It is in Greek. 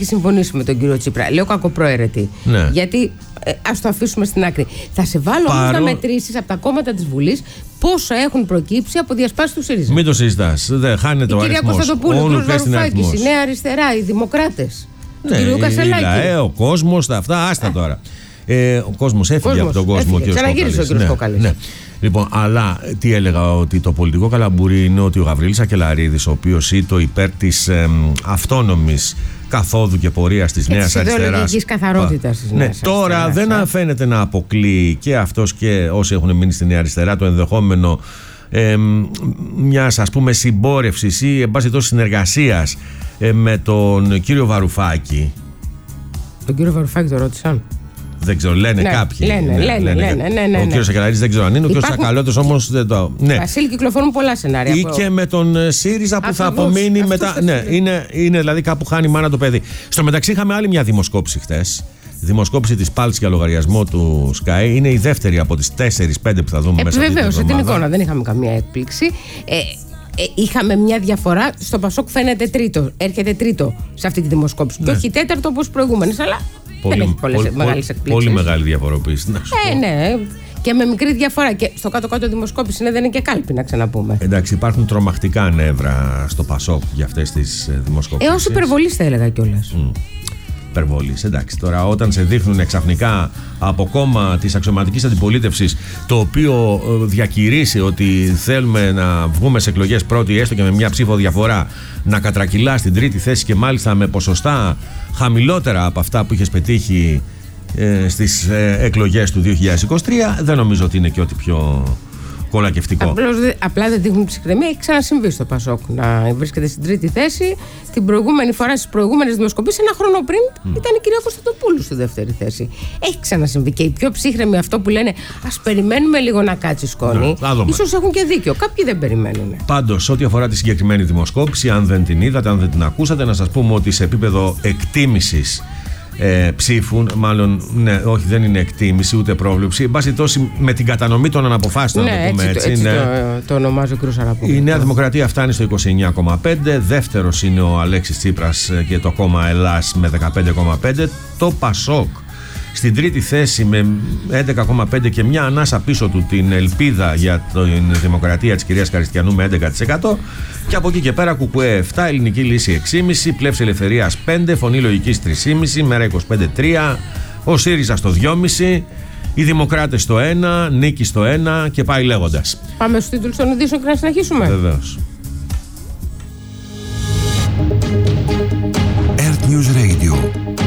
έχει συμφωνήσει με τον κύριο Τσίπρα. Λέω κακοπροαίρετη. Ναι. Γιατί ας το αφήσουμε στην άκρη. Θα σε βάλω όμως να μετρήσεις από τα κόμματα της Βουλής πόσα έχουν προκύψει από διασπάσεις του ΣΥΡΙΖΑ. Μην το συζητάς. Δεν χάνεται ο αριθμός. Η κυρία Κωνσταντοπούλου, ο κ. Βαρουφάκης, η Νέα Αριστερά, οι Δημοκράτες. Ναι, του κ. Κασελάκη. ο κόσμος, αυτά, άστα τώρα. Ο κόσμος έφυγε από τον κόσμο. Ξαναγύρισε ο κ. Κόκαλης. Ναι. Λοιπόν, αλλά τι έλεγα, ότι το πολιτικό καλαμπούρι είναι ότι ο Γαβρίλης Ακελαρίδης, ο οποίος ήτο υπέρ της αυτόνομης καθόδου και πορείας της Νέας Αριστεράς. Της ιδεολογικής καθαρότητας της Νέας Αριστεράς. Τώρα δεν φαίνεται να αποκλείει και αυτός και όσοι έχουν μείνει στη Νέα Αριστερά το ενδεχόμενο μιας, ας πούμε, συμπόρευσης ή εν πάση τόσο συνεργασίας με τον κύριο Βαρουφάκη. Τον κύριο Βαρουφάκη το ρώτησαν. Δεν ξέρω, λένε κάποιοι. Λένε. Ο κύριος Ακελαρίδης δεν ξέρω αν είναι. Ο κύριος Ακαλώτος όμως δεν το. Ναι. Βασίλη, κυκλοφορούν πολλά σενάρια. Ή και με τον ΣΥΡΙΖΑ που θα απομείνει μετά. Ναι, είναι δηλαδή κάπου χάνει μάνα το παιδί. Στο μεταξύ, είχαμε άλλη μια δημοσκόπηση χτες. Δημοσκόπηση της Πάλτς για λογαριασμό του Sky. Είναι η δεύτερη από τις 4-5 που θα δούμε μέσα στην εβδομάδα. Την εικόνα, δεν είχαμε καμία έκπληξη. Είχαμε μια διαφορά. Στο Πασόκ φαίνεται τρίτο. Έρχεται τρίτο σε αυτή τη δημοσκόπηση. Ναι. Και όχι τέταρτο όπως προηγούμενες, αλλά δεν έχει πολλές μεγάλες εκπλήξεις. Πολύ μεγάλη διαφοροποίηση. Ναι. Και με μικρή διαφορά. Και στο κάτω-κάτω δημοσκόπηση δεν είναι και κάλπη, να ξαναπούμε. Εντάξει, υπάρχουν τρομακτικά νεύρα στο Πασόκ για αυτές τις δημοσκοπήσεις. Έως υπερβολής θα έλεγα κιόλας. Υπερβολής, εντάξει. Τώρα, όταν σε δείχνουν ξαφνικά από κόμμα της αξιωματικής αντιπολίτευσης, το οποίο διακηρύσει ότι θέλουμε να βγούμε σε εκλογές πρώτη, έστω και με μια ψήφο διαφορά, να κατρακυλά στην τρίτη θέση και μάλιστα με ποσοστά χαμηλότερα από αυτά που είχες πετύχει στις εκλογές του 2023, δεν νομίζω ότι είναι και ό,τι πιο κολακευτικό. Απλά δεν δείχνουν ψυχραιμία. Έχει ξανασυμβεί στο Πασόκ να βρίσκεται στην τρίτη θέση. Την προηγούμενη φορά, στις προηγούμενες δημοσκοπήσεις, ένα χρόνο πριν, ήταν η κυρία Κωνσταντοπούλου στη δεύτερη θέση. Έχει ξανασυμβεί. Και οι πιο ψύχρεμοι, αυτό που λένε, ας περιμένουμε λίγο να κάτσει σκόνη. Ίσως έχουν και δίκιο. Κάποιοι δεν περιμένουν. Πάντως, ό,τι αφορά τη συγκεκριμένη δημοσκόπηση, αν δεν την είδατε, αν δεν την ακούσατε, να σας πούμε ότι σε επίπεδο εκτίμησης ψήφουν, μάλλον ναι, όχι, δεν είναι εκτίμηση ούτε πρόβλεψη. Εν πάση περιπτώσει, με την κατανομή των αναποφάσεων, να το πούμε έτσι. Το ονομάζει ο κ. Σαραπόπουλος. Η Νέα Δημοκρατία φτάνει στο 29,5%. Δεύτερος είναι ο Αλέξης Τσίπρας και το κόμμα Ελλάς με 15,5%. Το Πασόκ στην τρίτη θέση με 11,5% και μια ανάσα πίσω του την ελπίδα για την δημοκρατία της κυρίας Καριστιανού με 11%. Και από εκεί και πέρα Κουκουέ 7, Ελληνική Λύση 6,5, Πλεύση Ελευθερίας 5, Φωνή Λογικής 3,5, Μέρα 25 3, ο ΣΥΡΙΖΑ στο 2,5, οι Δημοκράτες στο 1, Νίκη στο 1 και πάει λέγοντας. Πάμε στους τίτλους των ειδήσεων και να συνεχίσουμε. Βεβαίως. Earth News Radio.